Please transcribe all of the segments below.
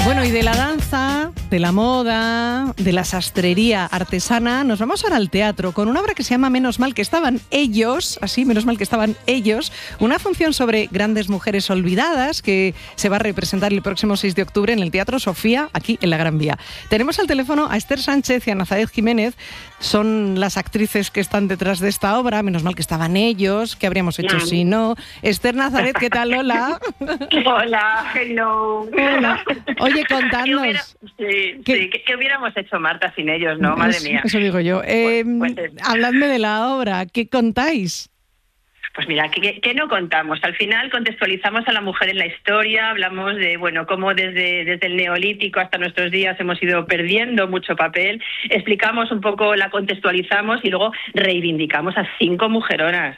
Bueno, y de la danza, de la moda, de la sastrería artesana, nos vamos ahora al teatro con una obra que se llama Menos mal que estaban ellos, así, menos mal que estaban ellos, una función sobre grandes mujeres olvidadas que se va a representar el próximo 6 de octubre en el Teatro Sofía, aquí en la Gran Vía. Tenemos al teléfono a Esther Sánchez y a Nazaret Jiménez, son las actrices que están detrás de esta obra, menos mal que estaban ellos, ¿qué habríamos hecho si no? Esther, Nazaret, ¿qué tal? Hola. Hola, hello. Hola. Oye, contadnos. ¿Qué hubiéramos hecho, Marta, sin ellos, no? Madre mía. Eso digo yo. Habladme de la obra, ¿qué contáis? Pues mira, ¿qué no contamos? Al final contextualizamos a la mujer en la historia, hablamos de, bueno, cómo desde el Neolítico hasta nuestros días hemos ido perdiendo mucho papel, explicamos un poco, la contextualizamos y luego reivindicamos a 5 mujeronas,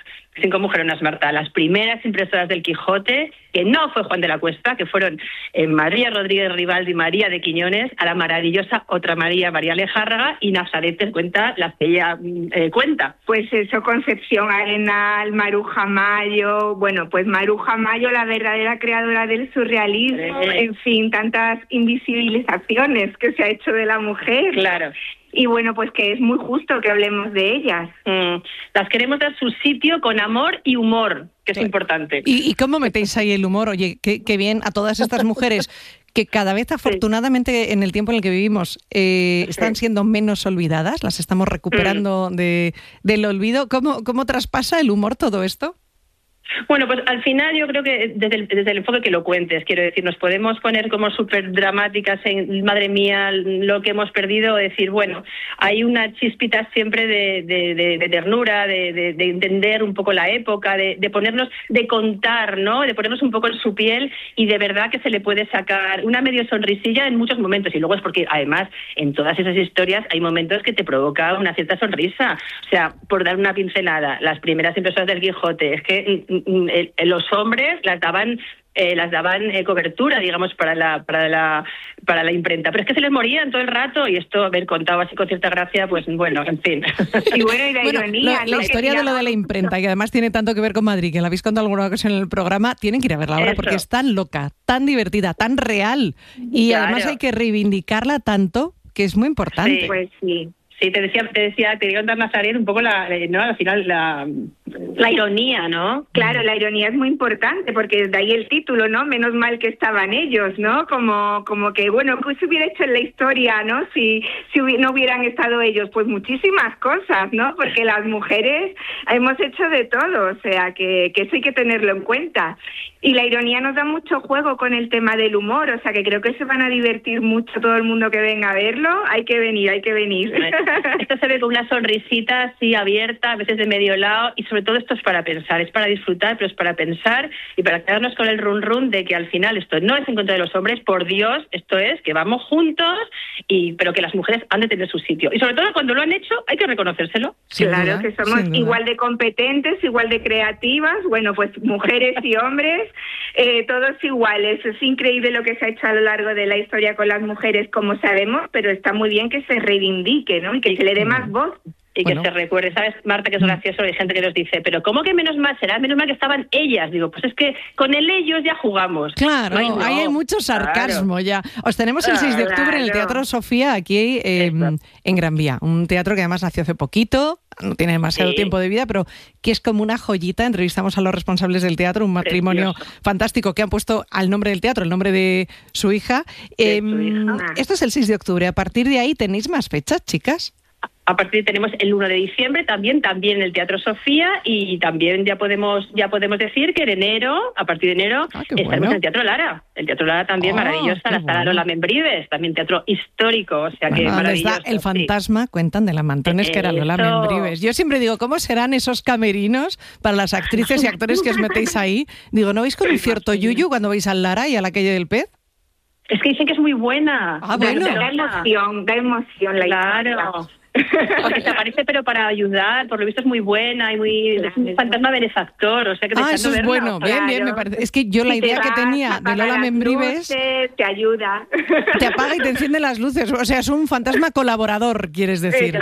Marta, las primeras impresoras del Quijote, que no fue Juan de la Cuesta, que fueron María Rodríguez Ribaldi, María de Quiñones, a la maravillosa otra María Lejárraga, y Nazaret te cuenta la que ella cuenta. Pues eso, Concepción Arenal, Maruja Mayo, bueno, pues Maruja Mayo, la verdadera creadora del surrealismo, en fin, tantas invisibilizaciones que se ha hecho de la mujer. Claro. Y bueno, pues que es muy justo que hablemos de ellas. Las queremos dar su sitio con amor y humor, que es importante. ¿Y cómo metéis ahí el humor? Oye, qué bien a todas estas mujeres que cada vez, afortunadamente, en el tiempo en el que vivimos, están siendo menos olvidadas, las estamos recuperando del olvido. ¿Cómo traspasa el humor todo esto? Bueno, pues al final yo creo que desde el enfoque que lo cuentes, quiero decir, nos podemos poner como súper dramáticas en madre mía lo que hemos perdido, decir, bueno, hay una chispita siempre de ternura, de entender un poco la época, de ponernos, de contar, ¿no? De ponernos un poco en su piel y de verdad que se le puede sacar una medio sonrisilla en muchos momentos, y luego es porque además en todas esas historias hay momentos que te provoca una cierta sonrisa. O sea, por dar una pincelada, las primeras impresoras del Quijote, es que los hombres las daban cobertura, digamos, para la imprenta, pero es que se les morían todo el rato, y esto haber contado así con cierta gracia, pues bueno, en fin. Y bueno, y la ironía, la historia de lo de la imprenta, que además tiene tanto que ver con Madrid, que la habéis contado alguna ocasión en el programa, tienen que ir a verla ahora porque es tan loca, tan divertida, tan real, y claro, además hay que reivindicarla tanto, que es muy importante. Sí, pues sí. Sí, te quería contar, Nazaret, un poco al final la ironía, ¿no? Claro, la ironía es muy importante porque de ahí el título, ¿no? Menos mal que estaban ellos, ¿no? Como que, bueno, ¿qué se hubiera hecho en la historia, ¿no? Si no hubieran estado ellos, pues muchísimas cosas, ¿no? Porque las mujeres hemos hecho de todo, o sea, que eso hay que tenerlo en cuenta. Y la ironía nos da mucho juego con el tema del humor, o sea, que creo que se van a divertir mucho todo el mundo que venga a verlo. Hay que venir. Esto se ve con una sonrisita así abierta, a veces de medio lado, y sobre todo esto es para pensar, es para disfrutar, pero es para pensar y para quedarnos con el run de que al final esto no es en contra de los hombres, por Dios, esto es que vamos juntos, pero que las mujeres han de tener su sitio. Y sobre todo cuando lo han hecho, hay que reconocérselo. Claro, que somos igual de competentes, igual de creativas, bueno, pues mujeres y hombres, todos iguales. Es increíble lo que se ha hecho a lo largo de la historia con las mujeres, como sabemos, pero está muy bien que se reivindique, ¿no? Y que se le dé más voz. Y que se recuerde, ¿sabes, Marta, que es gracioso? Hay gente que nos dice, pero ¿cómo que menos mal será? Menos mal que estaban ellas. Digo, pues es que con el ellos ya jugamos. Claro, ahí hay mucho sarcasmo ya. Os tenemos el 6 de octubre en el Teatro Sofía, aquí en Gran Vía. Un teatro que además nació hace poquito, no tiene demasiado tiempo de vida, pero que es como una joyita. Entrevistamos a los responsables del teatro, un matrimonio fantástico que han puesto al nombre del teatro el nombre de su hija. Esto es el 6 de octubre. A partir de ahí, ¿tenéis más fechas, chicas? A partir tenemos el 1 de diciembre también en el Teatro Sofía, y también ya podemos decir que a partir de enero estaremos en el Teatro Lara. El Teatro Lara también maravillosa, la Sala Lola Membrives, también teatro histórico, o sea que maravilloso. Está el fantasma, cuentan de la Mantones, que era Lola Membrives. Yo siempre digo, ¿cómo serán esos camerinos para las actrices y actores que os metéis ahí? Digo, ¿no veis con un cierto yuyu cuando vais al Lara y a la Calle del Pez? Es que dicen que es muy buena. Bueno. Da emoción la historia. Porque se aparece, pero para ayudar, por lo visto es muy buena y es un fantasma benefactor, o sea que eso es bueno, bien, me parece. Es que yo la idea que tenía de Lola Membrives te ayuda, te apaga y te enciende las luces, o sea, es un fantasma colaborador, quieres decir.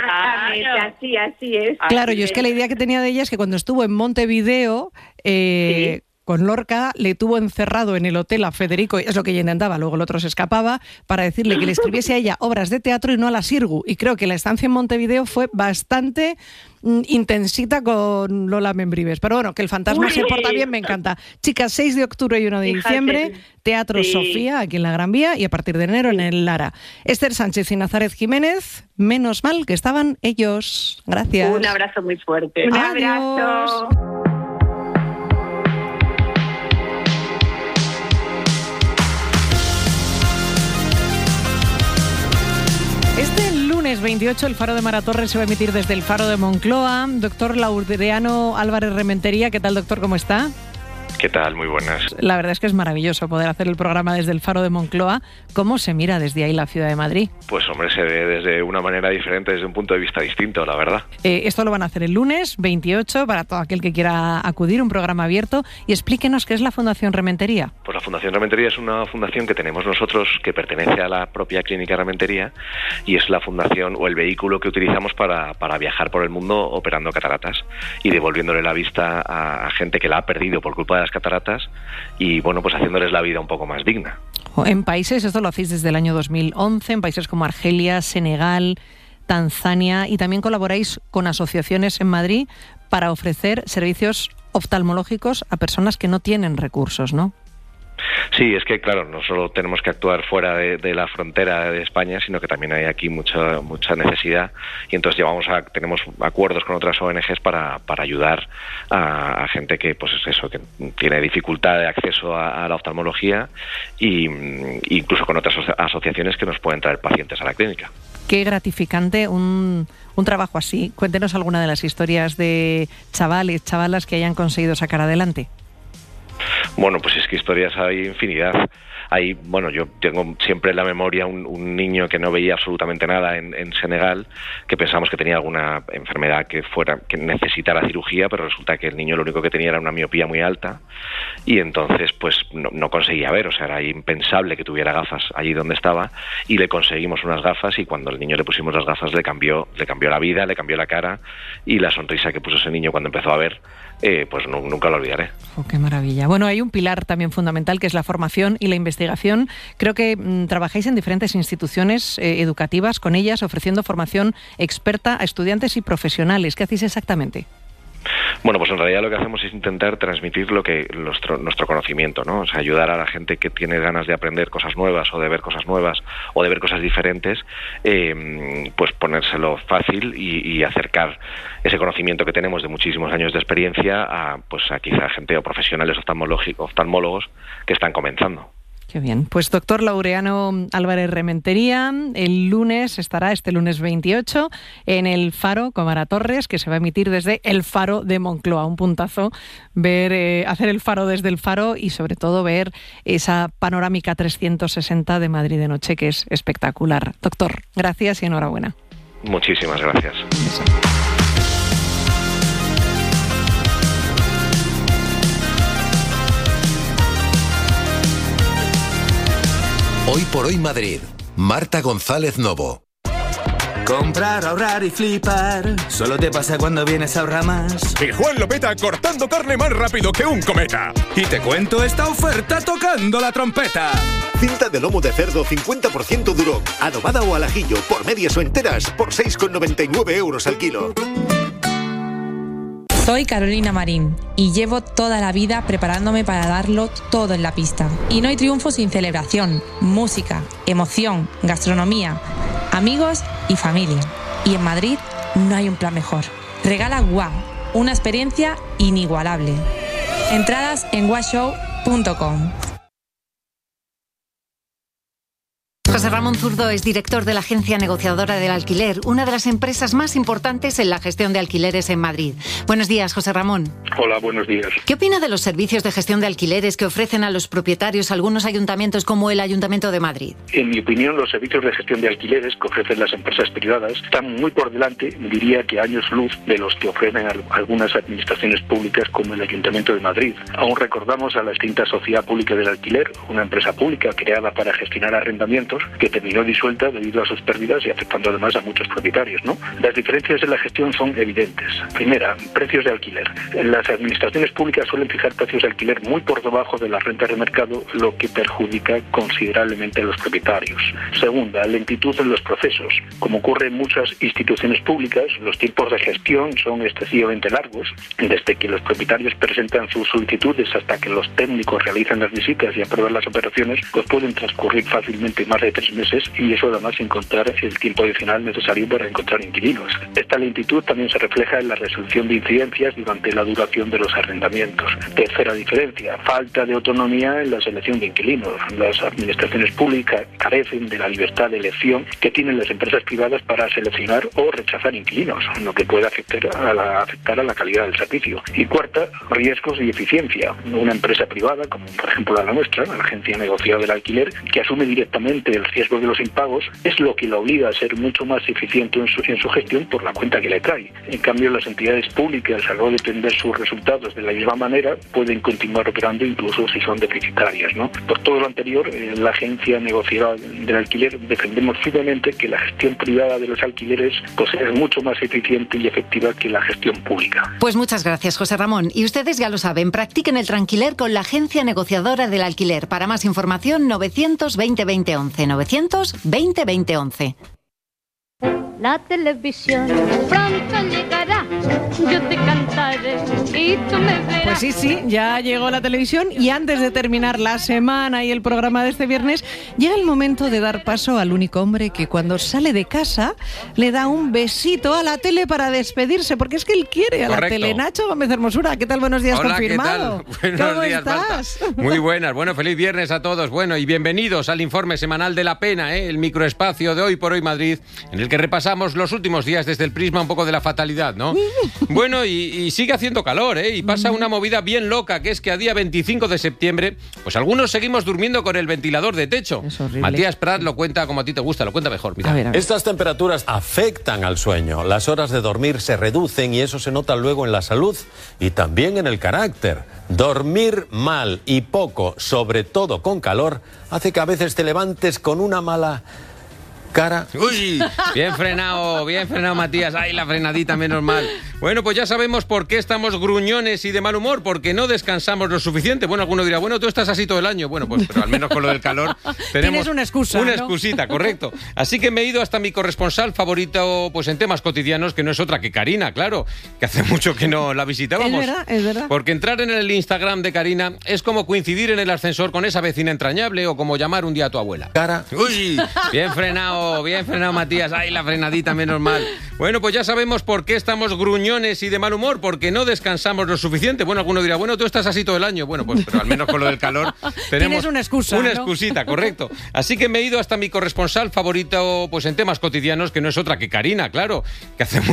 Así es. Claro, yo es que la idea que tenía de ella es que cuando estuvo en Montevideo, con Lorca, le tuvo encerrado en el hotel a Federico, es lo que ella intentaba, luego el otro se escapaba, para decirle que le escribiese a ella obras de teatro y no a la Sirgu. Y creo que la estancia en Montevideo fue bastante intensita con Lola Membrives. Pero bueno, que el fantasma se porta bien, me encanta. Chicas, 6 de octubre y 1 de diciembre, Teatro Sofía, aquí en la Gran Vía, y a partir de enero en el Lara. Esther Sánchez y Nazaret Jiménez, menos mal que estaban ellos. Gracias. Un abrazo muy fuerte. Un Adiós. abrazo. Este lunes 28 el Faro de Maratorres se va a emitir desde el Faro de Moncloa. Doctor Laureano Álvarez Rementería, ¿qué tal, doctor? ¿Cómo está? ¿Qué tal? Muy buenas. La verdad es que es maravilloso poder hacer el programa desde el Faro de Moncloa. ¿Cómo se mira desde ahí la ciudad de Madrid? Pues hombre, se ve desde una manera diferente, desde un punto de vista distinto, la verdad. Esto lo van a hacer el lunes 28 para todo aquel que quiera acudir, un programa abierto. Y explíquenos qué es la Fundación Rementería. Pues la Fundación Rementería es una fundación que tenemos nosotros que pertenece a la propia Clínica Rementería y es la fundación o el vehículo que utilizamos para viajar por el mundo operando cataratas y devolviéndole la vista a gente que la ha perdido por culpa de las cataratas y bueno, pues haciéndoles la vida un poco más digna. En países, esto lo hacéis desde el año 2011, en países como Argelia, Senegal, Tanzania, y también colaboráis con asociaciones en Madrid para ofrecer servicios oftalmológicos a personas que no tienen recursos, ¿no? Sí, es que claro, no solo tenemos que actuar fuera de la frontera de España, sino que también hay aquí mucha necesidad y entonces tenemos acuerdos con otras ONGs para ayudar a gente que pues es eso, que tiene dificultad de acceso a la oftalmología y incluso con otras asociaciones que nos pueden traer pacientes a la clínica. Qué gratificante un trabajo así. Cuéntenos alguna de las historias de chavales, chavalas que hayan conseguido sacar adelante. Bueno, pues es que historias hay infinidad. Yo tengo siempre en la memoria un niño que no veía absolutamente nada en Senegal, que pensamos que tenía alguna enfermedad que necesitara cirugía, pero resulta que el niño lo único que tenía era una miopía muy alta y entonces pues no conseguía ver, o sea, era impensable que tuviera gafas allí donde estaba y le conseguimos unas gafas y cuando al niño le pusimos las gafas le cambió la vida, le cambió la cara y la sonrisa que puso ese niño cuando empezó a ver, pues nunca lo olvidaré. Oh, qué maravilla. Bueno, hay un pilar también fundamental que es la formación y la investigación. Creo que trabajáis en diferentes instituciones educativas con ellas, ofreciendo formación experta a estudiantes y profesionales. ¿Qué hacéis exactamente? Bueno, pues en realidad lo que hacemos es intentar transmitir nuestro conocimiento, ¿no? O sea, ayudar a la gente que tiene ganas de aprender cosas nuevas o de ver cosas nuevas o de ver cosas diferentes, pues ponérselo fácil y acercar ese conocimiento que tenemos de muchísimos años de experiencia a quizá gente o profesionales oftalmólogos que están comenzando. Qué bien. Pues doctor Laureano Álvarez Rementería, el lunes estará, este lunes 28, en el Faro con Maratorres, que se va a emitir desde el Faro de Moncloa. Un puntazo hacer el Faro desde el Faro y sobre todo ver esa panorámica 360 de Madrid de noche, que es espectacular. Doctor, gracias y enhorabuena. Muchísimas gracias. Eso. Hoy por hoy Madrid. Marta González Novo. Comprar, ahorrar y flipar. Solo te pasa cuando vienes a ahorrar más. Y Juan lo peta cortando carne más rápido que un cometa. Y te cuento esta oferta tocando la trompeta. Cinta de lomo de cerdo 50% duro, adobada o al ajillo, por medias o enteras, por 6,99 € al kilo. Soy Carolina Marín y llevo toda la vida preparándome para darlo todo en la pista. Y no hay triunfo sin celebración, música, emoción, gastronomía, amigos y familia. Y en Madrid no hay un plan mejor. Regala WOW, una experiencia inigualable. Entradas en wowshow.com. José Ramón Zurdo es director de la Agencia Negociadora del Alquiler, una de las empresas más importantes en la gestión de alquileres en Madrid. Buenos días, José Ramón. Hola, buenos días. ¿Qué opina de los servicios de gestión de alquileres que ofrecen a los propietarios algunos ayuntamientos como el Ayuntamiento de Madrid? En mi opinión, los servicios de gestión de alquileres que ofrecen las empresas privadas están muy por delante, diría que años luz, de los que ofrecen algunas administraciones públicas como el Ayuntamiento de Madrid. Aún recordamos a la extinta Sociedad Pública del Alquiler, una empresa pública creada para gestionar arrendamientos, Inquilinos, que terminó disuelta debido a sus pérdidas y afectando además a muchos propietarios, ¿no? Las diferencias en la gestión son evidentes. Primera, precios de alquiler. Las administraciones públicas suelen fijar precios de alquiler muy por debajo de las rentas de mercado, lo que perjudica considerablemente a los propietarios. Segunda, lentitud en los procesos. Como ocurre en muchas instituciones públicas, los tiempos de gestión son excesivamente largos, desde que los propietarios presentan sus solicitudes hasta que los técnicos realizan las visitas y aprueban las operaciones, pues pueden transcurrir fácilmente más de 3 meses, y eso además sin contar el tiempo adicional necesario para encontrar inquilinos. Esta lentitud también se refleja en la resolución de incidencias durante la duración de los arrendamientos. Tercera diferencia, falta de autonomía en la selección de inquilinos. Las administraciones públicas carecen de la libertad de elección que tienen las empresas privadas para seleccionar o rechazar inquilinos, lo que puede afectar a la calidad del servicio. Y cuarta, riesgos y eficiencia. Una empresa privada, como por ejemplo la nuestra, la Agencia Negociadora del Alquiler, que asume directamente el riesgo de los impagos, es lo que la obliga a ser mucho más eficiente en su gestión por la cuenta que le trae. En cambio, las entidades públicas, al no depender sus resultados de la misma manera, pueden continuar operando incluso si son deficitarias, ¿no? Por todo lo anterior, la Agencia Negociadora del Alquiler defendemos firmemente que la gestión privada de los alquileres pues, es mucho más eficiente y efectiva que la gestión pública. Pues muchas gracias, José Ramón. Y ustedes ya lo saben, practiquen el tranquiler con la Agencia Negociadora del Alquiler. Para más información, 920 2011. 920 2011. La televisión pronto llegará, yo te cantaré y tú me verás. Pues sí, ya llegó la televisión, y antes de terminar la semana y el programa de este viernes, llega el momento de dar paso al único hombre que cuando sale de casa le da un besito a la tele para despedirse, porque es que él quiere a la tele. Nacho Gómez Hermosura, ¿qué tal? Buenos días. Hola, confirmado. ¿qué tal? ¿Cómo días, estás? Marta. Muy buenas. Bueno, feliz viernes a todos. Bueno, y bienvenidos al informe semanal de La Pena, el microespacio de Hoy por Hoy Madrid, en el que repasamos los últimos días desde el prisma un poco de la fatalidad, ¿no? Bueno, y sigue haciendo calor, y pasa una movida bien loca, que es que a día 25 de septiembre, pues algunos seguimos durmiendo con el ventilador de techo. Es horrible. Matías Prat lo cuenta como a ti te gusta, lo cuenta mejor. Mira. A ver. Estas temperaturas afectan al sueño. Las horas de dormir se reducen y eso se nota luego en la salud y también en el carácter. Dormir mal y poco, sobre todo con calor, hace que a veces te levantes con una mala cara. Uy, bien frenado, Matías. Ay, la frenadita, menos mal. Bueno, pues ya sabemos por qué estamos gruñones y de mal humor, porque no descansamos lo suficiente. Bueno, alguno dirá, bueno, tú estás así todo el año. Bueno, pues pero al menos con lo del calor tenemos tienes una excusa, una ¿no? excusita, correcto. Así que me he ido hasta mi corresponsal favorito, pues en temas cotidianos, que no es otra que Karina, claro, que hace mucho que no la visitábamos. Es verdad. Porque entrar en el Instagram de Karina es como coincidir en el ascensor con esa vecina entrañable o como llamar un día a tu abuela. Cara. Uy, bien frenado, Matías. Ay, la frenadita, menos mal. Bueno, pues ya sabemos por qué estamos gruñones y de mal humor, porque no descansamos lo suficiente. Bueno, alguno dirá, bueno, tú estás así todo el año. Bueno, pues pero al menos con lo del calor tenemos tienes una excusa, una ¿no? excusita, correcto. Así que me he ido hasta mi corresponsal favorito, pues en temas cotidianos, que no es otra que Karina, claro, que hace